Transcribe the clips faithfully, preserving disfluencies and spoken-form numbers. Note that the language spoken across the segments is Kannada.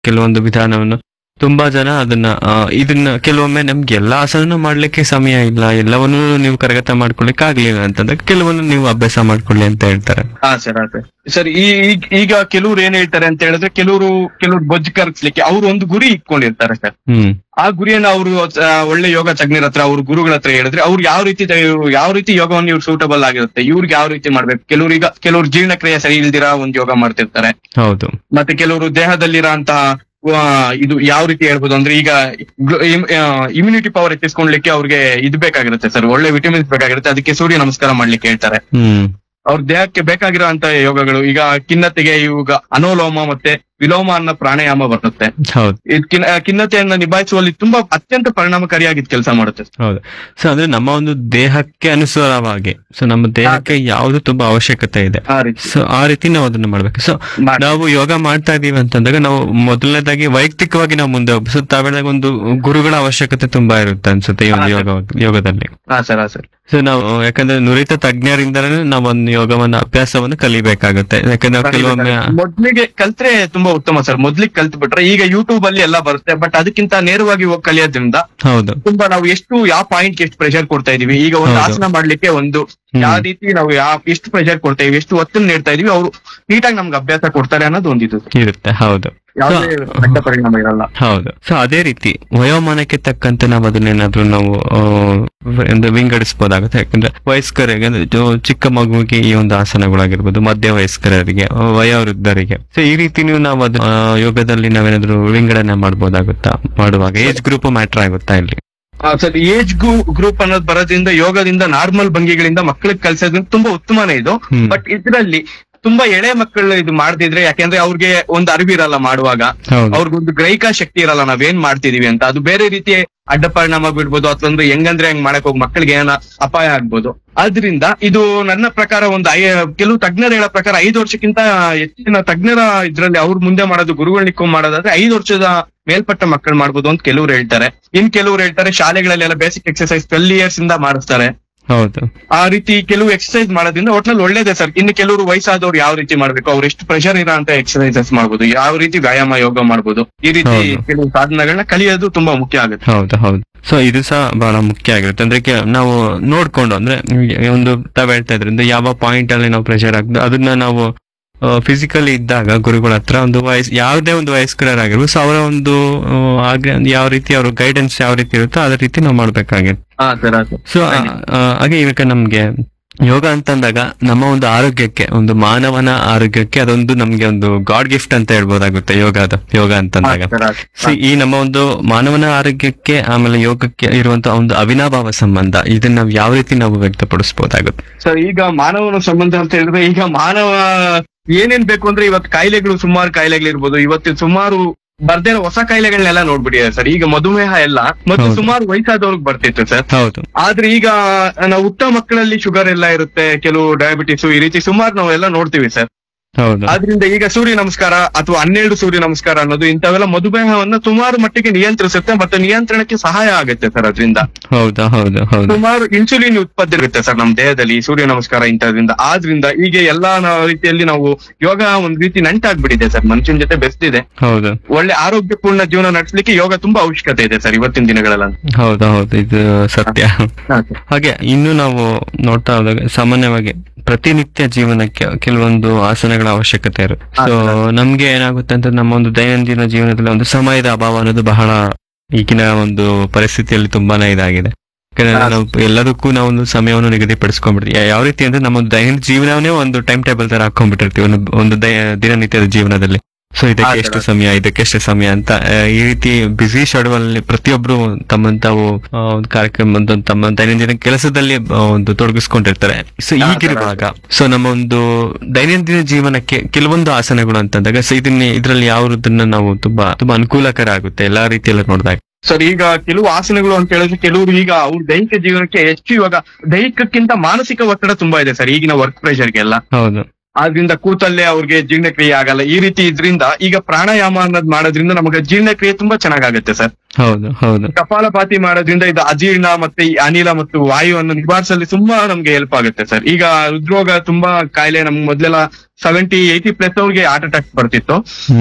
ಕೆಲವೊಂದು ವಿಧಾನವನ್ನು ತುಂಬಾ ಜನ ಅದನ್ನ ಆ, ಇದನ್ನ ಕೆಲವೊಮ್ಮೆ ನಮ್ಗೆ ಎಲ್ಲಾ ಆಸನ ಮಾಡ್ಲಿಕ್ಕೆ ಸಮಯ ಇಲ್ಲ, ಎಲ್ಲವನ್ನೂ ನೀವು ಕರಗತ ಮಾಡ್ಕೊಳ್ಲಿಕ್ಕೆ ಆಗ್ಲಿಲ್ಲ ಅಂತಂದ್ರೆ ಕೆಲವೊಂದು ನೀವು ಅಭ್ಯಾಸ ಮಾಡ್ಕೊಳ್ಳಿ ಅಂತ ಹೇಳ್ತಾರೆ. ಹಾ ಸರ್ ಅದೇ ಸರ್. ಈ ಈಗ ಈಗ ಕೆಲವ್ರು ಏನ್ ಹೇಳ್ತಾರೆ ಅಂತ ಹೇಳಿದ್ರೆ, ಕೆಲವರು ಕೆಲವ್ರು ಬೊಜ್ಜು ಕರಗಿಸ್ಲಿಕ್ಕೆ ಅವ್ರು ಒಂದು ಗುರಿ ಇಟ್ಕೊಂಡಿರ್ತಾರೆ ಸರ್. ಹ್ಮ್ ಆ ಗುರಿಯನ್ನ ಅವರು ಒಳ್ಳೆ ಯೋಗ ತಜ್ಞರ ಹತ್ರ, ಅವ್ರ ಗುರುಗಳ ಹತ್ರ ಹೇಳಿದ್ರೆ ಅವ್ರು ಯಾವ ರೀತಿ ಇವ್ರು ಯಾವ ರೀತಿ ಯೋಗವನ್ನು ಇವ್ರು ಸೂಟಬಲ್ ಆಗಿರುತ್ತೆ, ಇವ್ರಿಗೆ ಯಾವ ರೀತಿ ಮಾಡ್ಬೇಕು. ಕೆಲವ್ರೀಗ ಕೆಲವ್ರು ಜೀರ್ಣಕ್ರಿಯೆ ಸರಿ ಇಲ್ದಿರಾ ಒಂದ್ ಯೋಗ ಮಾಡ್ತಿರ್ತಾರೆ. ಹೌದು. ಮತ್ತೆ ಕೆಲವರು ದೇಹದಲ್ಲಿರೋಂತಹ ಇದು ಯಾವ ರೀತಿ ಹೇಳ್ಬೋದು ಅಂದ್ರೆ, ಈಗ ಇಮ್ಯುನಿಟಿ ಪವರ್ ಹೆಚ್ಚಿಸ್ಕೊಳ್ಲಿಕ್ಕೆ ಅವ್ರಿಗೆ ಇದು ಬೇಕಾಗಿರುತ್ತೆ ಸರ್, ಒಳ್ಳೆ ವಿಟಮಿನ್ಸ್ ಬೇಕಾಗಿರುತ್ತೆ. ಅದಕ್ಕೆ ಸೂರ್ಯ ನಮಸ್ಕಾರ ಮಾಡ್ಲಿಕ್ಕೆ ಹೇಳ್ತಾರೆ. ಹ್ಮ್ ಅವ್ರ ದೇಹಕ್ಕೆ ಬೇಕಾಗಿರೋ ಅಂತ ಯೋಗಗಳು, ಈಗ ಖಿನ್ನತೆಗೆ ಇವಾಗ ಅನೋಲೋಮ ಮತ್ತೆ ವಿಲೋಮ ಅನ್ನೋ ಪ್ರಾಣಾಯಾಮ ಬರುತ್ತೆ. ಹೌದು. ಇದು ಖಿನ್ನತೆಯನ್ನ ನಿಭಾಯಿಸುವಲ್ಲಿ ತುಂಬಾ ಅತ್ಯಂತ ಪರಿಣಾಮಕಾರಿಯಾಗಿ ಕೆಲಸ ಮಾಡುತ್ತೆ. ಹೌದು. ಸೊ ಅಂದ್ರೆ ನಮ್ಮ ಒಂದು ದೇಹಕ್ಕೆ ಅನುಸಾರವಾಗಿ, ಸೊ ನಮ್ಮ ದೇಹಕ್ಕೆ ಯಾವ್ದು ತುಂಬಾ ಅವಶ್ಯಕತೆ ಇದೆ, ಆ ರೀತಿ ಸೊ ಆ ರೀತಿ ನಾವು ಅದನ್ನ ಮಾಡ್ಬೇಕು. ಸೊ ಮಾಡಿ. ನಾವು ಯೋಗ ಮಾಡ್ತಾ ಇದೀವಿ ಅಂತಂದಾಗ ನಾವು ಮೊದಲನೇದಾಗಿ ವೈಯಕ್ತಿಕವಾಗಿ ನಾವು ಮುಂದೆ ಹೋಗ್ಬೇಕು. ಸೊ ತಾವೇಳಾಗ ಒಂದು ಗುರುಗಳ ಅವಶ್ಯಕತೆ ತುಂಬಾ ಇರುತ್ತೆ ಅನ್ಸುತ್ತೆ ಈ ಒಂದು ಹಾ, ಯೋಗ ಯೋಗದಲ್ಲಿ. ಹಾ ಸರ್ ಹಾ ಸರ್ ಸೊ ನಾವು ಯಾಕಂದ್ರೆ ನುರಿತ ತಜ್ಞರಿಂದಲೇ ನಾವು ಒಂದು ಯೋಗವನ್ನ ಅಭ್ಯಾಸವನ್ನು ಕಲಿಬೇಕಾಗುತ್ತೆ. ಯಾಕಂದ್ರೆ ನಾವು ಕೆಲವೊಮ್ಮೆ ಮೊದ್ಲಿಗೆ ಕಲ್ತ್ರೆ ತುಂಬಾ ಉತ್ತಮ ಸರ್. ಮೊದ್ಲಿಗೆ ಕಲ್ತ್ ಬಿಟ್ರೆ ಈಗ ಯೂಟ್ಯೂಬ್ ಅಲ್ಲಿ ಎಲ್ಲ ಬರುತ್ತೆ, ಬಟ್ ಅದಕ್ಕಿಂತ ನೇರವಾಗಿ ಹೋಗಿ ಕಲಿಯೋದ್ರಿಂದ ಹೌದು ತುಂಬಾ ನಾವು ಎಷ್ಟು ಯಾವ ಪಾಯಿಂಟ್ ಎಷ್ಟು ಪ್ರೆಷರ್ ಕೊಡ್ತಾ ಇದೀವಿ, ಈಗ ಒಂದು ಹೌದು. ಆಸನ ಮಾಡ್ಲಿಕ್ಕೆ ಒಂದು ಹ್ಮ್. ಯಾವ ರೀತಿ ನಾವು ಯಾವ ಎಷ್ಟು ಪ್ರೆಷರ್ ಕೊಡ್ತಾ ಇದೀವಿ, ಎಷ್ಟು ಒತ್ತನ್ನು ನೀಡ್ತಾ ಇದೀವಿ, ಅವರು ನೀಟಾಗಿ ನಮ್ಗೆ ಅಭ್ಯಾಸ ಕೊಡ್ತಾರೆ ಅನ್ನೋದು ಒಂದಿದು. ಇರುತ್ತೆ. ಹೌದು. ಯಾವುದೇ ಅಡ್ಡ ಪರಿಣಾಮ ಇರಲ್ಲ. ಹೌದು. ಸೊ ಅದೇ ರೀತಿ ವಯೋಮಾನಕ್ಕೆ ತಕ್ಕಂತೆ ನಾವು ಅದನ್ನೇನಾದ್ರೂ ನಾವು ಆ, ಒಂದು ವಿಂಗಡಿಸಬಹುದಾಗುತ್ತೆ. ಯಾಕಂದ್ರೆ ವಯಸ್ಕರಿಗೆ ಅಂದ್ರೆ ಜೊ- ಚಿಕ್ಕ ಮಗುವಿಗೆ ಈ ಒಂದು ಆಸನಗಳಾಗಿರ್ಬೋದು, ಮಧ್ಯ ವಯಸ್ಕರಿಗೆ, ಆ, ವಯೋವೃದ್ಧರಿಗೆ, ಸೊ ಈ ರೀತಿ ನಾವು ಅದು ಆ, ಯೋಗದಲ್ಲಿ ನಾವೇನಾದ್ರೂ ವಿಂಗಡಣೆ ಮಾಡಬಹುದಾಗುತ್ತಾ? ಮಾಡುವಾಗ ಏಜ್ ಗ್ರೂಪ್ ಮ್ಯಾಟರ್ ಆಗುತ್ತಾ ಇಲ್ಲಿ? ಸರ್ ಏಜ್ ಗ್ರೂಪ್ ಅನ್ನೋದು ಬರೋದ್ರಿಂದ ಯೋಗದಿಂದ ನಾರ್ಮಲ್ ಭಂಗಿಗಳಿಂದ ಮಕ್ಕಳಿಗೆ ಕಲ್ಸೋದ್ರಿಂದ ತುಂಬಾ ಉತ್ತಮನೇ ಇದು. ಹ್ಮ್. ಬಟ್ ಇದ್ರಲ್ಲಿ ತುಂಬಾ ಎಳೆ ಮಕ್ಕಳು ಇದು ಮಾಡ್ತಿದ್ರೆ, ಯಾಕೆಂದ್ರೆ ಅವ್ರಿಗೆ ಒಂದು ಅರಿವಿರಲ್ಲ ಮಾಡುವಾಗ, ಹೌದು. ಅವ್ರಿಗೊಂದು ಗ್ರಹಿಕಾ ಶಕ್ತಿ ಇರಲ್ಲ ನಾವೇನ್ ಮಾಡ್ತಿದೀವಿ ಅಂತ. ಅದು ಬೇರೆ ರೀತಿಯ ಅಡ್ಡ ಪರಿಣಾಮ ಬಿಡ್ಬೋದು, ಅಥವಾ ಒಂದು ಹೆಂಗಂದ್ರೆ ಹೆಂಗ್ ಮಾಡಕ್ ಹೋಗಿ ಮಕ್ಕಳಿಗೆ ಏನ ಅಪಾಯ ಆಗ್ಬೋದು. ಆದ್ರಿಂದ ಇದು ನನ್ನ ಪ್ರಕಾರ ಒಂದು ಐ ಕೆಲವು ತಜ್ಞರು ಹೇಳೋ ಪ್ರಕಾರ ಐದು ವರ್ಷಕ್ಕಿಂತ ಹೆಚ್ಚಿನ ತಜ್ಞರ ಇದ್ರಲ್ಲಿ ಅವ್ರು ಮುಂದೆ ಮಾಡೋದು, ಗುರುಗಳ್ ಮಾಡೋದಾದ್ರೆ ಐದು ವರ್ಷದ ಮೇಲ್ಪಟ್ಟ ಮಕ್ಕಳು ಮಾಡ್ಬೋದು ಅಂತ ಕೆಲವ್ರು ಹೇಳ್ತಾರೆ. ಇನ್ ಕೆಲವ್ರು ಹೇಳ್ತಾರೆ ಶಾಲೆಗಳಲ್ಲೆಲ್ಲ ಬೇಸಿಕ್ ಎಕ್ಸರ್ಸೈಸ್ ಟ್ವೆಲ್ ಇಯರ್ಸ್ ಇಂದ ಮಾಡಿಸ್ತಾರೆ. ಹೌದು. ಆ ರೀತಿ ಕೆಲವು ಎಕ್ಸರ್ಸೈಸ್ ಮಾಡೋದ್ರಿಂದ ಒಟ್ನಲ್ಲಿ ಒಳ್ಳೇದೇ ಸರ್. ಇನ್ನು ಕೆಲವರು ವಯಸ್ಸಾದವ್ರು ಯಾವ ರೀತಿ ಮಾಡ್ಬೇಕು, ಅವ್ರು ಎಷ್ಟು ಪ್ರೆಷರ್ ಇರೋ ಅಂತ ಎಕ್ಸರ್ಸೈಸಸ್ ಮಾಡ್ಬೋದು, ಯಾವ ರೀತಿ ವ್ಯಾಯಾಮ ಯೋಗ ಮಾಡ್ಬೋದು, ಈ ರೀತಿ ಹೌದು. ಕೆಲವು ಸಾಧನಗಳನ್ನ ಕಲಿಯೋದು ತುಂಬಾ ಮುಖ್ಯ ಆಗುತ್ತೆ. ಹೌದು ಹೌದು. ಸೊ ಇದು ಸಹ ಬಹಳ ಮುಖ್ಯ ಆಗಿರುತ್ತೆ. ಅಂದ್ರೆ ಕೆ- ನಾವು ನೋಡ್ಕೊಂಡು, ಅಂದ್ರೆ ಒಂದು ತಾವ್ ಹೇಳ್ತಾ ಇದ್ರಿಂದ ಯಾವ ಪಾಯಿಂಟ್ ಅಲ್ಲಿ ನಾವು ಪ್ರೆಷರ್ ಆಗ್ತದೆ ಅದನ್ನ ನಾವು ಫಿಸಿಕಲಿ ಇದ್ದಾಗ ಗುರುಗಳ ಹತ್ರ ಒಂದು ವಯಸ್ ಯಾವುದೇ ಒಂದು ವಯಸ್ಕರಾಗಿರ್ಬೋದು, ಸೊ ಅವರ ಒಂದು ಆ, ಆಗ ಯಾವ ರೀತಿ ಅವ್ರ ಗೈಡೆನ್ಸ್ ಯಾವ ರೀತಿ ಇರುತ್ತೋ ಅದೇ ರೀತಿ ನಾವು ಮಾಡ್ಬೇಕಾಗಿರುತ್ತೆ. ಹಾ ಸರ್ ಅದು ಸೊ ಹಾಗೆ ಇವಾಗ ನಮ್ಗೆ ಯೋಗ ಅಂತಂದಾಗ ನಮ್ಮ ಒಂದು ಆರೋಗ್ಯಕ್ಕೆ, ಒಂದು ಮಾನವನ ಆರೋಗ್ಯಕ್ಕೆ ಅದೊಂದು ನಮ್ಗೆ ಒಂದು ಗಾಡ್ ಗಿಫ್ಟ್ ಅಂತ ಹೇಳ್ಬೋದಾಗುತ್ತೆ ಯೋಗ ಅದು ಯೋಗ ಅಂತಂದಾಗ. See, ಈ ನಮ್ಮ ಒಂದು ಮಾನವನ ಆರೋಗ್ಯಕ್ಕೆ ಆಮೇಲೆ ಯೋಗಕ್ಕೆ ಇರುವಂತ ಒಂದು ಅವಿನಾಭಾವ ಸಂಬಂಧ, ಇದನ್ನ ನಾವು ಯಾವ ರೀತಿ ನಾವು ವ್ಯಕ್ತಪಡಿಸಬಹುದಾಗುತ್ತೆ? ಸರ್ ಈಗ ಮಾನವನ ಸಂಬಂಧ ಅಂತ ಹೇಳಿದ್ರೆ, ಈಗ ಮಾನವ ಏನೇನ್ ಬೇಕು ಅಂದ್ರೆ ಇವತ್ತು ಕಾಯಿಲೆಗಳು ಸುಮಾರು ಕಾಯಿಲೆಗಳಿರ್ಬೋದು, ಇವತ್ತು ಸುಮಾರು ಬರ್ದೇ ಇರೋ ಹೊಸ ಕಾಯಿಲೆಗಳನ್ನೆಲ್ಲ ನೋಡ್ಬಿಟ್ಟಿದೆ ಸರ್. ಈಗ ಮಧುಮೇಹ ಎಲ್ಲ ಮೊದಲು ಹೌದು. ಸುಮಾರು ವಯಸ್ಸಾದವ್ರಿಗೆ ಬರ್ತಿತ್ತು ಸರ್. ಹೌದು. ಆದ್ರೆ ಈಗ ನಾವು ಹುಟ್ಟ ಮಕ್ಕಳಲ್ಲಿ ಶುಗರ್ ಎಲ್ಲ ಇರುತ್ತೆ, ಕೆಲವು ಡಯಾಬಿಟಿಸ್, ಈ ರೀತಿ ಸುಮಾರು ನಾವೆಲ್ಲ ನೋಡ್ತೀವಿ ಸರ್. ಹೌದು. ಆದ್ರಿಂದ ಈಗ ಸೂರ್ಯ ನಮಸ್ಕಾರ ಅಥವಾ ಹನ್ನೆರಡು ಸೂರ್ಯ ನಮಸ್ಕಾರ ಅನ್ನೋದು ಇಂಥವೆಲ್ಲ ಮಧುಮೇಹವನ್ನ ಸುಮಾರು ಮಟ್ಟಿಗೆ ನಿಯಂತ್ರಿಸುತ್ತೆ ಮತ್ತೆ ನಿಯಂತ್ರಣಕ್ಕೆ ಸಹಾಯ ಆಗುತ್ತೆ ಸರ್. ಅದರಿಂದ ಹೌದಾ? ಹೌದು ಹೌದು. ಸುಮಾರು ಇನ್ಸುಲಿನ್ ಉತ್ಪತ್ತಿ ಇರುತ್ತೆ ಸರ್ ನಮ್ಮ ದೇಹದಲ್ಲಿ ಈ ಸೂರ್ಯ ನಮಸ್ಕಾರ ಇಂಥದ್ರಿಂದ. ಆದ್ರಿಂದ ಈಗ ಎಲ್ಲಾ ನ- ರೀತಿಯಲ್ಲಿ ನಾವು ಯೋಗ ಒಂದ್ ರೀತಿ ನಂಟಾಗ್ಬಿಟ್ಟಿದೆ ಸರ್, ಮನುಷ್ಯನ ಜೊತೆ ಬೆಸ್ತಿದೆ. ಹೌದು. ಒಳ್ಳೆ ಆರೋಗ್ಯಪೂರ್ಣ ಜೀವನ ನಡೆಸಲಿಕ್ಕೆ ಯೋಗ ತುಂಬಾ ಅವಶ್ಯಕತೆ ಇದೆ ಸರ್ ಇವತ್ತಿನ ದಿನಗಳಲ್ಲಿ. ಹೌದು ಹೌದು, ಇದು ಸತ್ಯ. ಹಾಗೆ ಇನ್ನು ನಾವು ನೋಡ್ತಾ ಹೋದಾಗ ಸಾಮಾನ್ಯವಾಗಿ ಪ್ರತಿನಿತ್ಯ ಜೀವನಕ್ಕೆ ಕೆಲವೊಂದು ಆಸನಗಳ ಅವಶ್ಯಕತೆ ಇರುತ್ತೆ. ಸೊ ನಮ್ಗೆ ಏನಾಗುತ್ತೆ ಅಂತ ನಮ್ಮ ಒಂದು ದೈನಂದಿನ ಜೀವನದಲ್ಲಿ ಒಂದು ಸಮಯದ ಅಭಾವ ಅನ್ನೋದು ಬಹಳ ಈಗಿನ ಒಂದು ಪರಿಸ್ಥಿತಿಯಲ್ಲಿ ತುಂಬಾನೇ ಇದಾಗಿದೆ. ಯಾಕಂದ್ರೆ ನಾವು ಎಲ್ಲದಕ್ಕೂ ನಾವು ಒಂದು ಸಮಯವನ್ನು ನಿಗದಿಪಡಿಸ್ಕೊಂಡ್ಬಿಡ್ತೀವಿ. ಯಾ- ಯಾವ ರೀತಿ ಅಂದ್ರೆ ನಮ್ಮ ಒಂದು ದೈನಂದಿನ ಜೀವನವನ್ನೇ ಒಂದು ಟೈಮ್ ಟೇಬಲ್ ತರ ಹಾಕೊಂಡ್ಬಿಟ್ಟಿರ್ತೀವಿ ಒಂದು ಒಂದು ದೈ ದಿನನಿತ್ಯದ ಜೀವನದಲ್ಲಿ. ಸೊ ಇದಕ್ಕೆ ಎಷ್ಟು ಸಮಯ, ಇದಕ್ಕೆ ಎಷ್ಟು ಸಮಯ ಅಂತ ಆ, ಈ ರೀತಿ ಬ್ಯುಸಿ ಶೆಡ್ಯೂಲ್ ಅಲ್ಲಿ ಪ್ರತಿಯೊಬ್ರು ತಮ್ಮ ತಾವು ಆ, ಒಂದು ಕಾರ್ಯಕ್ರಮ ಒಂದು ತಮ್ಮ ದೈನಂದಿನ ಕೆಲಸದಲ್ಲಿ ಆ, ಒಂದು ತೊಡಗಿಸ್ಕೊಂಡಿರ್ತಾರೆ. ಸೊ ಈಗಿರುವಾಗ ಸೊ ನಮ್ಮ ಒಂದು ದೈನಂದಿನ ಜೀವನಕ್ಕೆ ಕೆಲವೊಂದು ಆಸನಗಳು ಅಂತಂದಾಗ ಸೊ ಇದನ್ನ ಇದ್ರಲ್ಲಿ ಯಾವುದನ್ನ ನಾವು ತುಂಬಾ ತುಂಬಾ ಅನುಕೂಲಕರ ಆಗುತ್ತೆ ಎಲ್ಲಾ ರೀತಿಯಲ್ಲಿ ನೋಡಿದಾಗ? ಸರ್ ಈಗ ಕೆಲವು ಆಸನಗಳು ಅಂತ ಹೇಳಿದ್ರೆ, ಕೆಲವರು ಈಗ ಅವ್ರ ದೈಹಿಕ ಜೀವನಕ್ಕೆ ಹೆಚ್ಚು ಇವಾಗ ದೈಹಿಕಕ್ಕಿಂತ ಮಾನಸಿಕ ಒತ್ತಡ ತುಂಬಾ ಇದೆ ಸರ್ ಈಗಿನ ವರ್ಕ್ ಪ್ರೆಷರ್ಗೆಲ್ಲ. ಹೌದು. ಆದ್ರಿಂದ ಕೂತಲ್ಲೇ ಅವ್ರಿಗೆ ಜೀರ್ಣಕ್ರಿಯೆ ಆಗಲ್ಲ. ಈ ರೀತಿ ಇದ್ರಿಂದ ಈಗ ಪ್ರಾಣಾಯಾಮ ಅನ್ನೋದು ಮಾಡೋದ್ರಿಂದ ನಮಗೆ ಜೀರ್ಣಕ್ರಿಯೆ ತುಂಬಾ ಚೆನ್ನಾಗಾಗುತ್ತೆ ಸರ್. ಹೌದು ಹೌದು. ಕಪಾಲಭಾತಿ ಮಾಡೋದ್ರಿಂದ ಇದು ಅಜೀರ್ಣ ಮತ್ತೆ ಈ ಅನಿಲ ಮತ್ತು ವಾಯುವನ್ನು ನಿವಾರಿಸಲು ತುಂಬಾ ನಮ್ಗೆ ಹೆಲ್ಪ್ ಆಗುತ್ತೆ ಸರ್. ಈಗ ಹೃದ್ರೋಗ ತುಂಬಾ ಕಾಯಿಲೆ ನಮ್ಗೆ ಮೊದ್ಲೆಲ್ಲ ಸೆವೆಂಟಿ ಏಯ್ಟಿ ಪ್ಲಸ್ ಅವ್ರಿಗೆ ಹಾರ್ಟ್ ಅಟ್ಯಾಕ್ ಬರ್ತಿತ್ತು. ಹ್ಮ್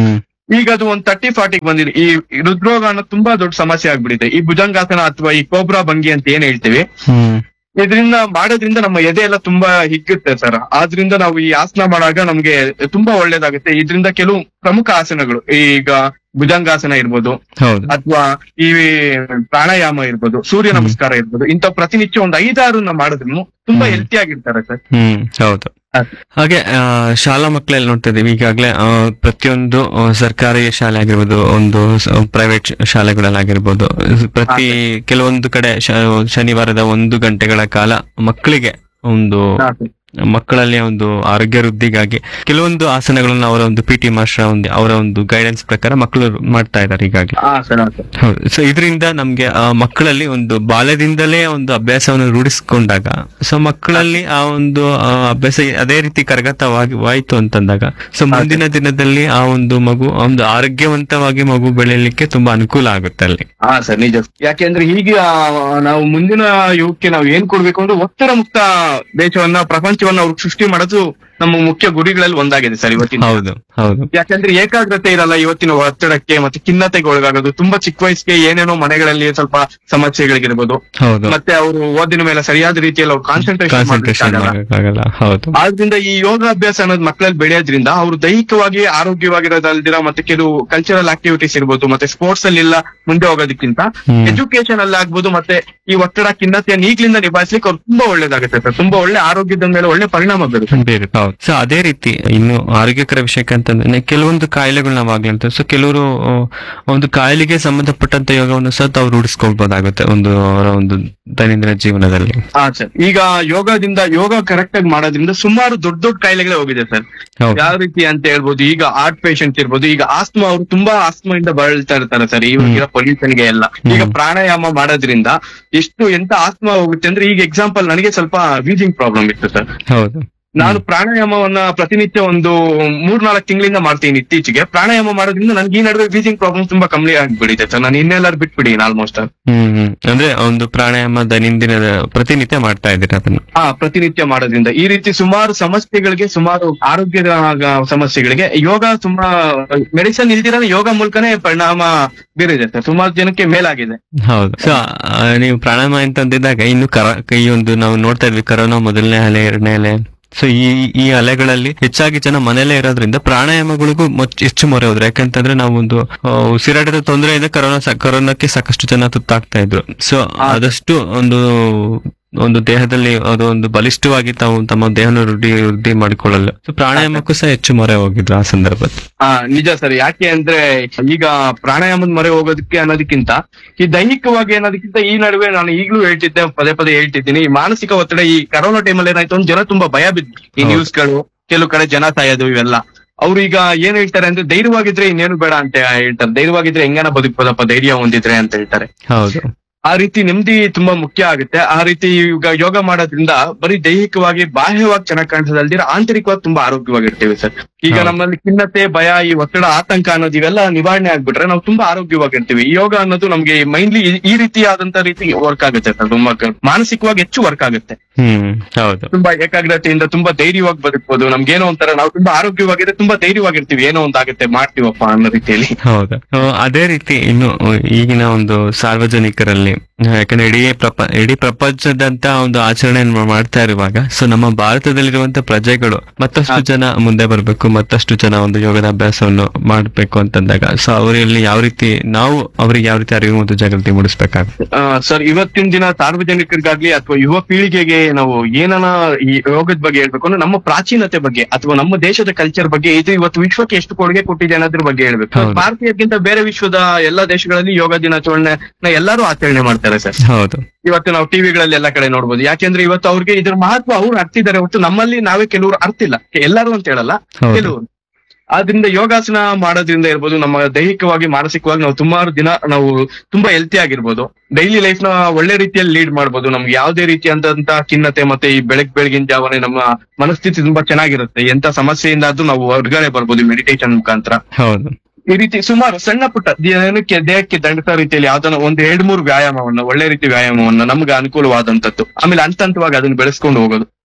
ಈಗ ಅದು ಒಂದ್ ತರ್ಟಿ ಫಾರ್ಟಿಗೆ ಬಂದಿದೆ. ಈ ಹೃದ್ರೋಗ ಅನ್ನೋದು ತುಂಬಾ ದೊಡ್ಡ ಸಮಸ್ಯೆ ಆಗ್ಬಿಟ್ಟಿದೆ. ಈ ಭುಜಂಗಾಸನ ಅಥವಾ ಈ ಕೋಬ್ರಾ ಭಂಗಿ ಅಂತ ಏನ್ ಹೇಳ್ತೀವಿ, ಹ್ಮ್ ಇದರಿಂದ ಮಾಡೋದ್ರಿಂದ ನಮ್ಮ ಎದೆ ಎಲ್ಲ ತುಂಬಾ ಹಿಗ್ಗುತ್ತೆ ಸರ್. ಆದ್ರಿಂದ ನಾವು ಈ ಆಸನ ಮಾಡುವಾಗ ನಮ್ಗೆ ತುಂಬಾ ಒಳ್ಳೇದಾಗುತ್ತೆ. ಇದರಿಂದ ಕೆಲವು ಪ್ರಮುಖ ಆಸನಗಳು, ಈಗ ಭುಜಂಗಾಸನ ಇರ್ಬೋದು, ಹೌದು ಅಥವಾ ಈ ಪ್ರಾಣಾಯಾಮ ಇರ್ಬೋದು, ಸೂರ್ಯ ನಮಸ್ಕಾರ ಇರ್ಬೋದು, ಇಂಥ ಪ್ರತಿನಿತ್ಯ ಒಂದ್ ಐದಾರು ಮಾಡಿದ್ರು ತುಂಬಾ ಹ್ಮ್. ಹೆಲ್ತಿ ಆಗಿರ್ತಾರೆ ಸರ್. ಹ್ಮ್ ಹೌದು. ಹಾಗೆ ಆ, ಶಾಲಾ ಮಕ್ಕಳಲ್ಲಿ ನೋಡ್ತಾ ಇದೀವಿ ಈಗಾಗಲೇ ಆ, ಪ್ರತಿಯೊಂದು ಆ, ಸರ್ಕಾರಿ ಶಾಲೆ ಆಗಿರ್ಬೋದು, ಒಂದು ಪ್ರೈವೇಟ್ ಶಾಲೆಗಳಲ್ಲಾಗಿರ್ಬೋದು, ಪ್ರತಿ ಕೆಲವೊಂದು ಕಡೆ ಶ- ಶನಿವಾರದ ಒಂದು ಗಂಟೆಗಳ ಕಾಲ ಮಕ್ಕಳಿಗೆ ಒಂದು ಮಕ್ಕಳಲ್ಲಿ ಒಂದು ಆರೋಗ್ಯ ವೃದ್ಧಿಗಾಗಿ ಕೆಲವೊಂದು ಆಸನಗಳನ್ನ ಅವರ ಒಂದು ಪಿ ಟಿ ಮಾಸ್ಟರ್ ಒಂದು ಅವರ ಒಂದು ಗೈಡೆನ್ಸ್ ಪ್ರಕಾರ ಮಕ್ಕಳು ಮಾಡ್ತಾ ಇದ್ದಾರೆ ಈಗಾಗಲೇ. ಹಾ ಸರ್, ಹಾ ಸರ್. ಹೌದು. ಸೊ ಇದರಿಂದ ನಮ್ಗೆ ಆ ಮಕ್ಕಳಲ್ಲಿ ಒಂದು ಬಾಲ್ಯದಿಂದಲೇ ಒಂದು ಅಭ್ಯಾಸವನ್ನು ರೂಢಿಸ್ಕೊಂಡಾಗ, ಸೊ ಮಕ್ಕಳಲ್ಲಿ ಆ ಒಂದು ಆ, ಅಭ್ಯಾಸ ಅದೇ ರೀತಿ ಕರಗತವಾಗಿ ವಾಯ್ತು ಅಂತಂದಾಗ, ಸೊ ಮುಂದಿನ ದಿನದಲ್ಲಿ ಆ ಒಂದು ಮಗು ಒಂದು ಆರೋಗ್ಯವಂತವಾಗಿ ಮಗು ಬೆಳೆಯಲಿಕ್ಕೆ ತುಂಬಾ ಅನುಕೂಲ ಆಗುತ್ತೆ ಅಲ್ಲಿ. ಹಾ ಸರ್, ನಿಜ. ಯಾಕೆಂದ್ರೆ ಈಗ ಆ, ನಾವು ಮುಂದಿನ ಯುಗಕ್ಕೆ ನಾವು ಏನ್ ಕೊಡ್ಬೇಕು ಅಂದ್ರೆ ಒತ್ತಡ ಮುಕ್ತ ದೇಶವನ್ನ, ಪ್ರಪಂಚವನ್ನ ಅವ್ರಿಗೆ ಸೃಷ್ಟಿ ಮಾಡೋದು ನಮ್ಮ ಮುಖ್ಯ ಗುರಿಗಳಲ್ಲಿ ಒಂದಾಗಿದೆ ಸರ್ ಇವತ್ತಿನ. ಹೌದು ಹೌದು ಯಾಕಂದ್ರೆ ಏಕಾಗ್ರತೆ ಇರಲ್ಲ ಇವತ್ತಿನ ಒತ್ತಡಕ್ಕೆ, ಮತ್ತೆ ಖಿನ್ನತೆಗೆ ಒಳಗಾಗೋದು. ತುಂಬಾ ಚಿಕ್ಕ ವಯಸ್ಸಿಗೆ ಏನೇನೋ ಮನೆಗಳಲ್ಲಿ ಸ್ವಲ್ಪ ಸಮಸ್ಯೆಗಳಿಗಿರ್ಬೋದು, ಹೌದು ಮತ್ತೆ ಅವರು ಓದಿನ ಮೇಲೆ ಸರಿಯಾದ ರೀತಿಯಲ್ಲಿ ಅವ್ರು ಕಾನ್ಸಂಟ್ರೇಷನ್ ಕಾನ್ಸಂಟ್ರೇಷನ್ ಆಗಲ್ಲ. ಹೌದು ಆದ್ರಿಂದ ಈ ಯೋಗಾಭ್ಯಾಸ ಅನ್ನೋದು ಮಕ್ಕಳಲ್ಲಿ ಬೆಳೆಯೋದ್ರಿಂದ ಅವರು ದೈಹಿಕವಾಗಿ ಆರೋಗ್ಯವಾಗಿರೋದಲ್ದಿರ, ಮತ್ತೆ ಕೆಲವು ಕಲ್ಚರಲ್ ಆಕ್ಟಿವಿಟೀಸ್ ಇರ್ಬೋದು, ಮತ್ತೆ ಸ್ಪೋರ್ಟ್ಸ್ ಅಲ್ಲಿ ಎಲ್ಲ ಮುಂದೆ ಹೋಗೋದಕ್ಕಿಂತ ಹ್ಮ್. ಎಜುಕೇಶನ್ ಅಲ್ಲಿ ಆಗ್ಬೋದು, ಮತ್ತೆ ಈ ಒತ್ತಡ ಖಿನ್ನತೆಯನ್ನು ಈಗ್ಲಿಂದ ನಿಭಾಯಿಸ್ಲಿಕ್ಕೆ ಅವ್ರು ತುಂಬಾ ಒಳ್ಳೇದಾಗುತ್ತೆ ಸರ್. ತುಂಬಾ ಒಳ್ಳೆ ಆರೋಗ್ಯದ ಮೇಲೆ ಒಳ್ಳೆ ಪರಿಣಾಮ ಬೀರುತ್ತೆ. ಬೇರೆ ಹೌದು. ಸೊ ಅದೇ ರೀತಿ ಇನ್ನು ಆರೋಗ್ಯಕರ ವಿಷಯಕ್ಕೆ ಅಂತಂದ್ರೆ ಕೆಲವೊಂದು ಕಾಯಿಲೆಗಳು ನಾವು ಆಗ್ಲಿ ಅಂತ, ಸೊ ಕೆಲವರು ಆ, ಒಂದು ಕಾಯಿಲೆಗೆ ಸಂಬಂಧಪಟ್ಟಂತ ಯೋಗವನ್ನು ಸಹ ತಾವು ರೂಢಿಸ್ಕೊಳ್ಬಹುದಾಗುತ್ತೆ ಒಂದು ಅವರ ಒಂದು ದೈನಂದಿನ ಜೀವನದಲ್ಲಿ. ಹಾ ಸರ್, ಈಗ ಯೋಗದಿಂದ ಯೋಗ ಕರೆಕ್ಟ್ ಆಗಿ ಮಾಡೋದ್ರಿಂದ ಸುಮಾರು ದೊಡ್ಡ ದೊಡ್ಡ ಕಾಯಿಲೆಗಳೇ ಹೋಗಿದೆ ಸರ್. ಹೌದು ಯಾವ ರೀತಿ ಅಂತ ಹೇಳ್ಬೋದು, ಈಗ ಹಾರ್ಟ್ ಪೇಷಂಟ್ ಇರ್ಬೋದು, ಈಗ ಆಸ್ಮಾ, ಅವರು ತುಂಬಾ ಆಸ್ಮಾ ಇಂದ ಬಳಲ್ತಾ ಇರ್ತಾರೆ ಸರ್ ಇವಾಗ ಪೊಲ್ಯೂಷನ್ ಗೆ ಎಲ್ಲ. ಈಗ ಹ್ಮ್. ಪ್ರಾಣಾಯಾಮ ಮಾಡೋದ್ರಿಂದ ಎಷ್ಟು ಎಂತ ಆಸ್ಮಾ ಹೋಗುತ್ತೆ ಅಂದ್ರೆ, ಈಗ ಎಕ್ಸಾಂಪಲ್ ನನಗೆ ಸ್ವಲ್ಪ ವೀಸಿಂಗ್ ಪ್ರಾಬ್ಲಮ್ ಇತ್ತು ಸರ್. ಹೌದು ನಾನು ಪ್ರಾಣಾಯಾಮವನ್ನ ಪ್ರತಿನಿತ್ಯ ಒಂದು ಮೂರ್ನಾಲ್ಕು ತಿಂಗಳಿಂದ ಮಾಡ್ತೀನಿ ಇತ್ತೀಚೆಗೆ. ಪ್ರಾಣಾಯಾಮ ಮಾಡೋದ್ರಿಂದ ನನ್ಗೆ ಈ ನಡುವೆ ವೀಸಿಂಗ್ ಪ್ರಾಬ್ಲಮ್ ತುಂಬಾ ಕಮ್ಮಿ ಆಗ್ಬಿಟ್ಟಿದೆ ಸರ್. ನಾನು ಇನ್ನೆಲ್ಲಾರು ಬಿಟ್ಬಿಡಿ ಆಲ್ಮೋಸ್ಟ್. ಹ್ಮ್ ಹ್ಮ್ ಅಂದ್ರೆ ಒಂದು ಪ್ರಾಣಾಯಾಮ ದೈನಂದಿನ ಪ್ರತಿನಿತ್ಯ ಮಾಡ್ತಾ ಇದ್ದೀರಾ ಅದನ್ನು? ಹಾ, ಪ್ರತಿನಿತ್ಯ ಮಾಡೋದ್ರಿಂದ ಈ ರೀತಿ ಸುಮಾರು ಸಮಸ್ಯೆಗಳಿಗೆ, ಸುಮಾರು ಆರೋಗ್ಯದ ಆಗ ಸಮಸ್ಯೆಗಳಿಗೆ ಯೋಗ ತುಂಬಾ, ಮೆಡಿಸಿನ್ ಇಲ್ದಿರ ಯೋಗ ಮೂಲಕನೇ ಪರಿಣಾಮ ಬೀರಿದೆ ಸರ್. ಸುಮಾರು ಜನಕ್ಕೆ ಮೇಲಾಗಿದೆ. ಹೌದು. ಸೊ ನೀವು ಪ್ರಾಣಾಯಾಮ ಅಂತಂದಿದ್ದಾಗ ಇನ್ನು ಕರ ಈ ಒಂದು ನಾವು ನೋಡ್ತಾ ಇದ್ವಿ ಕರೋನಾ ಮೊದಲನೇ ಅಲೆ, ಎರಡನೇ ಅಲೆ. ಸೊ ಈ ಈ ಅಲೆಗಳಲ್ಲಿ ಹೆಚ್ಚಾಗಿ ಜನ ಮನೆಯಲ್ಲೇ ಇರೋದ್ರಿಂದ ಪ್ರಾಣಾಯಾಮಗಳಿಗೂ ಮೊಚ್- ಹೆಚ್ಚು ಮೊರೆ ಹೋದ್ರು. ಯಾಕಂತಂದ್ರೆ ನಾವು ಒಂದು ಆ, ಉಸಿರಾಟದ ತೊಂದರೆಯಿಂದ ಕರೋನಾ ಸ- ಕರೋನಾಕ್ಕೆ ಸಾಕಷ್ಟು ಜನ ತುತ್ತಾಗ್ತಾ ಇದ್ರು. ಸೊ ಆದಷ್ಟು ಒಂದು ಒಂದು ದೇಹದಲ್ಲಿ ಅದು ಒಂದು ಬಲಿಷ್ಠವಾಗಿ ತಾವು ತಮ್ಮ ದೇಹನ ವೃದ್ಧಿ ವೃದ್ಧಿ ಮಾಡಿಕೊಳ್ಳಲ್ಲ. ಸೊ ಪ್ರಾಣಾಯಾಮಕ್ಕೂ ಸಹ ಹೆಚ್ಚು ಮೊರೆ ಹೋಗಿದ್ರು ಆ ಸಂದರ್ಭದಲ್ಲಿ. ಹಾ, ನಿಜ ಸರ್. ಯಾಕೆ ಅಂದ್ರೆ ಈಗ ಪ್ರಾಣಾಯಾಮದ ಮೊರೆ ಹೋಗೋದಕ್ಕೆ ಅನ್ನೋದಕ್ಕಿಂತ ಈ ದೈಹಿಕವಾಗಿ ಅನ್ನೋದಕ್ಕಿಂತ ಈ ನಡುವೆ ನಾನು ಈಗಲೂ ಹೇಳ್ತಿದ್ದೆ, ಪದೇ ಪದೇ ಹೇಳ್ತಿದ್ದೀನಿ, ಈ ಮಾನಸಿಕ ಒತ್ತಡ ಈ ಕರೋನಾ ಟೈಮಲ್ಲಿ ಏನಾಯ್ತು ಒಂದು ಜನ ತುಂಬಾ ಭಯ ಬಿದ್ದು, ಈ ಹೌದು. ನ್ಯೂಸ್ಗಳು, ಕೆಲವು ಕಡೆ ಜನ ಸಾಯೋದು ಇವೆಲ್ಲ. ಅವ್ರು ಈಗ ಏನ್ ಹೇಳ್ತಾರೆ ಅಂದ್ರೆ, ಧೈರ್ಯವಾಗಿದ್ರೆ ಇನ್ನೇನು ಬೇಡ ಅಂತ ಹೇಳ್ತಾರೆ. ಧೈರ್ಯವಾಗಿದ್ರೆ ಹೆಂಗನ ಬದುಕ್ಬೋದಪ್ಪ ಧೈರ್ಯ ಹೊಂದಿದ್ರೆ ಅಂತ ಹೇಳ್ತಾರೆ. ಹೌದು ಆ ರೀತಿ ನೆಮ್ಮದಿ ತುಂಬಾ ಮುಖ್ಯ ಆಗುತ್ತೆ. ಆ ರೀತಿ ಈಗ ಯೋಗ ಮಾಡೋದ್ರಿಂದ ಬರೀ ದೈಹಿಕವಾಗಿ ಬಾಹ್ಯವಾಗಿ ಚೆನ್ನಾಗಿ ಕಾಣಿಸೋದಲ್ದಿರ ಆಂತರಿಕವಾಗಿ ತುಂಬಾ ಆರೋಗ್ಯವಾಗಿರ್ತೀವಿ ಸರ್. ಈಗ ಹೌದು. ನಮ್ಮಲ್ಲಿ ಖಿನ್ನತೆ, ಭಯ, ಈ ಒತ್ತಡ, ಆತಂಕ ಅನ್ನೋದು ಇವೆಲ್ಲ ನಿವಾರಣೆ ಆಗ್ಬಿಟ್ರೆ ನಾವು ತುಂಬಾ ಆರೋಗ್ಯವಾಗಿರ್ತೀವಿ. ಈ ಯೋಗ ಅನ್ನೋದು ನಮ್ಗೆ ಮೈಂಡ್ಲಿ ಈ ರೀತಿಯಾದಂತ ರೀತಿ ವರ್ಕ್ ಆಗುತ್ತೆ ಸರ್. ತುಂಬಾ ಕ- ಮಾನಸಿಕವಾಗಿ ಹೆಚ್ಚು ವರ್ಕ್ ಆಗುತ್ತೆ. ಹ್ಮ್ ಹೌದು ತುಂಬಾ ಏಕಾಗ್ರತೆಯಿಂದ ತುಂಬಾ ಧೈರ್ಯವಾಗಿ ಬದುಕ್ಬೋದು. ನಮ್ಗೇನೋ ಒಂಥರ ನಾವು ತುಂಬಾ ಆರೋಗ್ಯವಾಗಿದ್ರೆ ತುಂಬಾ ಧೈರ್ಯವಾಗಿರ್ತೀವಿ, ಏನೋ ಒಂದಾಗುತ್ತೆ ಮಾಡ್ತೀವಪ್ಪ ಅನ್ನೋ ರೀತಿಯಲ್ಲಿ. ಹೌದು. ಆ, ಅದೇ ರೀತಿ ಇನ್ನು ಈಗಿನ ಒಂದು ಸಾರ್ವಜನಿಕರಲ್ಲಿ, ಯಾಕಂದ್ರೆ ಇಡೀ ಪ್ರಪ ಇಡೀ ಪ್ರಪಂಚದಂತ ಒಂದು ಆಚರಣೆಯನ್ನು ಮಾಡ್ತಾ ಇರುವಾಗ, ಸೊ ನಮ್ಮ ಭಾರತದಲ್ಲಿರುವಂತ ಪ್ರಜೆಗಳು ಮತ್ತಷ್ಟು ಜನ ಮುಂದೆ ಬರಬೇಕು, ಮತ್ತಷ್ಟು ಜನ ಒಂದು ಯೋಗದ ಅಭ್ಯಾಸವನ್ನು ಮಾಡ್ಬೇಕು ಅಂತಂದಾಗ, ಸೊ ಅವರಲ್ಲಿ ಯಾವ ರೀತಿ ನಾವು ಅವರಿಗೆ ಯಾವ ರೀತಿ ಅರಿವು ಮತ್ತು ಜಾಗೃತಿ ಮೂಡಿಸ್ಬೇಕಾಗುತ್ತೆ? ಆ, ಸರ್, ಇವತ್ತಿನ ದಿನ ಸಾರ್ವಜನಿಕರಿಗಾಗ್ಲಿ ಅಥವಾ ಯುವ ಪೀಳಿಗೆಗೆ ನಾವು ಏನನ ಈ ಯೋಗದ ಬಗ್ಗೆ ಹೇಳ್ಬೇಕು ಅಂದ್ರೆ, ನಮ್ಮ ಪ್ರಾಚೀನತೆ ಬಗ್ಗೆ ಅಥವಾ ನಮ್ಮ ದೇಶದ ಕಲ್ಚರ್ ಬಗ್ಗೆ ಇದು ಇವತ್ತು ವಿಶ್ವಕ್ಕೆ ಎಷ್ಟು ಕೊಡುಗೆ ಕೊಟ್ಟಿದೆ ಅನ್ನೋದ್ರ ಬಗ್ಗೆ ಹೇಳ್ಬೇಕು. ಹೌದು. ಭಾರತೀಯಕ್ಕಿಂತ ಬೇರೆ ವಿಶ್ವದ ಎಲ್ಲಾ ದೇಶಗಳಲ್ಲಿ ಯೋಗ ದಿನಾಚರಣೆ ಎಲ್ಲರೂ ಆಚರಣೆ ಮಾಡ್ತಾರೆ ಸರ್. ಹೌದು ಇವತ್ತು ನಾವು ಟಿವಿಗಳಲ್ಲಿ ಎಲ್ಲ ಕಡೆ ನೋಡ್ಬೋದು. ಯಾಕೆಂದ್ರೆ ಇವತ್ತು ಅವ್ರಿಗೆ ಇದ್ರ ಮಹತ್ವ ಅವ್ರು ಅರ್ತಿದ್ದಾರೆ ಹೊರತು ನಮ್ಮಲ್ಲಿ ನಾವೇ ಕೆಲವರು ಅರ್ತಿಲ್ಲ. ಎಲ್ಲರೂ ಅಂತ ಹೇಳಲ್ಲ, ಹೌದು. ಕೆಲವರು. ಆದ್ರಿಂದ ಯೋಗಾಸನ ಮಾಡೋದ್ರಿಂದ ಇರ್ಬೋದು, ನಮ್ಮ ದೈಹಿಕವಾಗಿ ಮಾನಸಿಕವಾಗಿ ನಾವು ಸುಮಾರು ದಿನ ನಾವು ತುಂಬಾ ಹೆಲ್ತಿ ಆಗಿರ್ಬೋದು. ಡೈಲಿ ಲೈಫ್ ನ ಒಳ್ಳೆ ರೀತಿಯಲ್ಲಿ ಲೀಡ್ ಮಾಡ್ಬೋದು. ನಮ್ಗೆ ಯಾವುದೇ ರೀತಿಯಾದಂತ ಖಿನ್ನತೆ ಮತ್ತೆ ಈ ಬೆಳಗ್ ಬೆಳಗಿನ ಜಾವನೆ ನಮ್ಮ ಮನಸ್ಥಿತಿ ತುಂಬಾ ಚೆನ್ನಾಗಿರುತ್ತೆ. ಎಂತ ಸಮಸ್ಯೆಯಿಂದ ಆದ್ರೂ ನಾವು ಹೊರಗಡೆ ಬರ್ಬೋದು ಮೆಡಿಟೇಷನ್ ಮುಖಾಂತರ. ಹೌದು ಈ ರೀತಿ ಸುಮಾರು ಸಣ್ಣ ಪುಟ್ಟ ದೇಹಕ್ಕೆ ದೇಹಕ್ಕೆ ದಂಡಿಸೋ ರೀತಿಯಲ್ಲಿ ಯಾವ್ದನ್ನ ಒಂದು ಎರಡ್ ಮೂರು ವ್ಯಾಯಾಮವನ್ನ, ಒಳ್ಳೆ ರೀತಿ ವ್ಯಾಯಾಮವನ್ನ ನಮ್ಗೆ ಅನುಕೂಲವಾದಂತದ್ದು, ಆಮೇಲೆ ಹಂತ ಹಂತವಾಗಿ ಅದನ್ನ ಬೆಳೆಸ್ಕೊಂಡು ಹೋಗೋದು.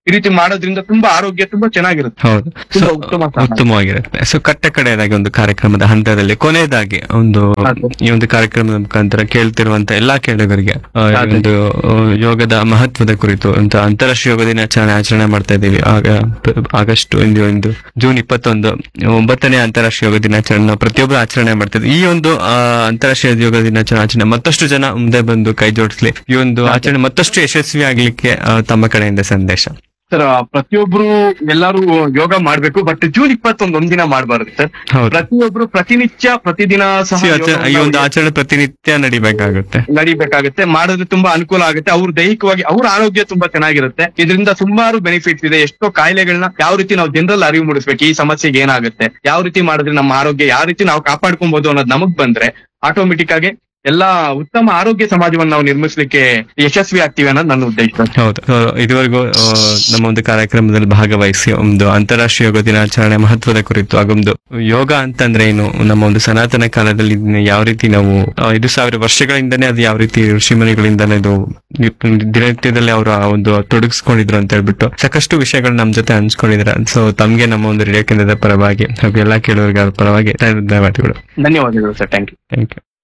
ಈ ರೀತಿ ಮಾಡೋದ್ರಿಂದ ತುಂಬಾ ಆರೋಗ್ಯ ತುಂಬಾ ಚೆನ್ನಾಗಿರುತ್ತೆ. ಹೌದು. ಸೊ ತುಂಬಾ ಉತ್ತಮ ಸಾಧನೆ. ಉತ್ತಮವಾಗಿರುತ್ತೆ. ಸೊ ಕಟ್ಟ ಕಡೆಯದಾಗಿ ಒಂದು ಕಾರ್ಯಕ್ರಮದ ಹಂತದಲ್ಲಿ ಕೊನೆಯದಾಗಿ ಒಂದು ಹೌದು. ಈ ಒಂದು ಕಾರ್ಯಕ್ರಮದ ಮುಖಾಂತರ ಕೇಳ್ತಿರುವಂತ ಎಲ್ಲಾ ಕೇಳುಗರಿಗೆ ಆ, ಈ ಹೌದು. ಒಂದು ಆ, ಯೋಗದ ಮಹತ್ವದ ಕುರಿತು ಅಂತ ಅಂತಾರಾಷ್ಟ್ರೀಯ ಯೋಗ ದಿನಾಚರಣೆ ಆಚರಣೆ ಮಾಡ್ತಾ ಇದ್ದೀವಿ. ಆಗ ಪ- ಆಗಸ್ಟ್ ಒಂದು ಒಂದು ಜೂನ್ ಇಪ್ಪತ್ತೊಂದು ಒಂಬತ್ತನೇ ಅಂತಾರಾಷ್ಟ್ರೀಯ ಯೋಗ ದಿನಾಚರಣೆ ನಾವು ಪ್ರತಿಯೊಬ್ಬರು ಆಚರಣೆ ಮಾಡ್ತಾ ಇದ್ದೀವಿ. ಈ ಒಂದು ಆ, ಅಂತಾರಾಷ್ಟ್ರೀಯ ಯೋಗ ದಿನಾಚರಣೆ ಆಚರಣೆ ಮತ್ತಷ್ಟು ಜನ ಮುಂದೆ ಬಂದು ಕೈ ಜೋಡಿಸ್ಲಿ, ಈ ಒಂದು ಆಚರಣೆ ಮತ್ತಷ್ಟು ಯಶಸ್ವಿ ಆಗ್ಲಿಕ್ಕೆ ಆ, ತಮ್ಮ ಕಡೆಯಿಂದ ಸಂದೇಶ. ಸರ್ ಪ್ರತಿಯೊಬ್ರು ಎಲ್ಲಾರು ಯೋಗ ಮಾಡ್ಬೇಕು, ಬಟ್ ಜೂನ್ ಇಪ್ಪತ್ತೊಂದು ಒಂದಿನ ಮಾಡಬಾರದು ಸರ್. ಹೌದು. ಪ್ರತಿಯೊಬ್ರು ಪ್ರತಿನಿತ್ಯ ಪ್ರತಿದಿನ ಸಹ ಈ ಆಚರಣೆ- ಈ ಒಂದು ಯೋಗವನ್ನ ಆಚರಣೆ ಪ್ರತಿನಿತ್ಯ ನಡಿಬೇಕಾಗುತ್ತೆ. ನಡಿಬೇಕಾಗುತ್ತೆ. ಮಾಡಿದ್ರೆ ತುಂಬಾ ಅನುಕೂಲ ಆಗುತ್ತೆ. ಅವ್ರ ದೈಹಿಕವಾಗಿ ಅವ್ರ ಆರೋಗ್ಯ ತುಂಬಾ ಚೆನ್ನಾಗಿರುತ್ತೆ. ಇದರಿಂದ ಸುಮಾರು ಬೆನಿಫಿಟ್ಸ್ ಇದೆ. ಎಷ್ಟೋ ಕಾಯಿಲೆಗಳನ್ನ ಯಾವ ರೀತಿ ನಾವು ಜನರಲ್ ಅರಿವು ಮೂಡಿಸ್ಬೇಕು, ಈ ಸಮಸ್ಯೆಗೆ ಏನಾಗುತ್ತೆ, ಯಾವ ರೀತಿ ಮಾಡಿದ್ರೆ ನಮ್ಮ ಆರೋಗ್ಯ ಯಾವ ರೀತಿ ನಾವು ಕಾಪಾಡ್ಕೊಬಹುದು ಅನ್ನೋದು ನಮಗ್ ಬಂದ್ರೆ ಆಟೋಮೆಟಿಕ್ ಆಗಿ ಎಲ್ಲಾ ಉತ್ತಮ ಆರೋಗ್ಯ ಸಮಾಜವನ್ನು ನಾವು ನಿರ್ಮಿಸ್ಲಿಕ್ಕೆ ಯಶಸ್ವಿ ಆಗ್ತೀವಿ ಅನ್ನೋದು ನನ್ನ ಉದ್ದೇಶ. ಹೌದು. So, ಇದುವರೆಗೂ ಆ, ನಮ್ಮ ಒಂದು ಕಾರ್ಯಕ್ರಮದಲ್ಲಿ ಭಾಗವಹಿಸಿ ಒಂದು ಅಂತಾರಾಷ್ಟ್ರೀಯ ಯೋಗ ದಿನಾಚರಣೆ ಮಹತ್ವದ ಕುರಿತು ಹಾಗೊಂದು ಯೋಗ ಅಂತಂದ್ರೆ ಏನು, ನಮ್ಮ ಒಂದು ಸನಾತನ ಕಾಲದಲ್ಲಿ ಇದನ್ನ ಯಾವ ರೀತಿ ನಾವು ಆ, ಐದು ಸಾವಿರ ವರ್ಷಗಳಿಂದನೇ ಅದು ಯಾವ ರೀತಿ ಋಷಿಮುನಿಗಳಿಂದನೇ ಇದು ದಿನನಿತ್ಯದಲ್ಲಿ ಅವರು ಆ ಒಂದು ತೊಡಗಿಸ್ಕೊಂಡಿದ್ರು ಅಂತ ಹೇಳ್ಬಿಟ್ಟು ಸಾಕಷ್ಟು ವಿಷಯಗಳು ನಮ್ ಜೊತೆ ಹಂಚ್ಕೊಂಡಿದ್ರ. ಸೊ ತಮ್ಗೆ ನಮ್ಮ ಒಂದು ರೇಡಿಯೋ ಕೇಂದ್ರದ ಪರವಾಗಿ ಹಾಗೂ ಎಲ್ಲಾ ಕೇಳುವವರಿಗೆ ಪರವಾಗಿ ಧನ್ಯವಾದಗಳು. ಧನ್ಯವಾದಗಳು sir. Thank you. Thank you.